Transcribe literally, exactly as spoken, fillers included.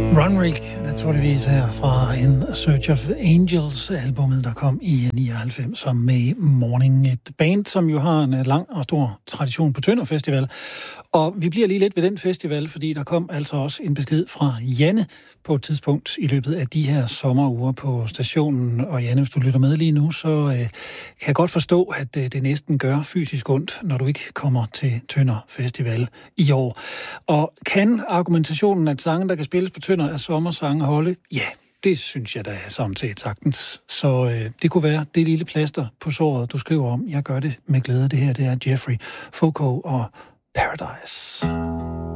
Runrig, naturligvis her fra en Search of Angels albumet, der kom i nioghalvfems som med Morning. Et band, som jo har en lang og stor tradition på Tønder Festival. Og vi bliver lige lidt ved den festival, fordi der kom altså også en besked fra Janne på et tidspunkt i løbet af de her sommeruger på stationen. Og Janne, hvis du lytter med lige nu, så øh, kan jeg godt forstå, at øh, det næsten gør fysisk ondt, når du ikke kommer til Tønder Festival i år. Og kan argumentationen, at sange, der kan spilles på Tønder, af sommersange holde? Ja, det synes jeg da er samtidig sagtens. Så øh, det kunne være det lille plaster på såret, du skriver om. Jeg gør det med glæde. Det her, det er Jeffrey Foucault og Paradise.